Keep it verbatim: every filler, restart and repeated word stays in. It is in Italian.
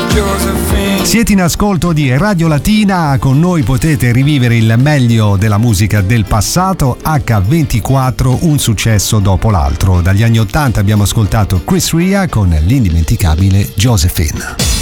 Siete in ascolto di Radio Latina, con noi potete rivivere il meglio della musica del passato. acca ventiquattro, un successo dopo l'altro. Dagli anni ottanta abbiamo ascoltato Chris Rea con l'indimenticabile Josephine.